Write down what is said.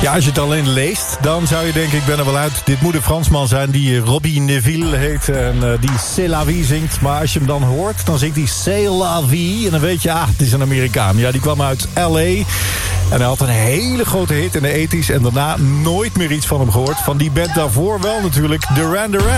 Ja, als je het alleen leest, dan zou je denken, ik ben er wel uit. Dit moet een Fransman zijn die Robbie Neville heet en die C'est la vie zingt. Maar als je hem dan hoort, dan zingt hij C'est la vie. En dan weet je, het is een Amerikaan. Ja, die kwam uit L.A. En hij had een hele grote hit in de 80's. En daarna nooit meer iets van hem gehoord. Van die band daarvoor wel natuurlijk, Duran Duran.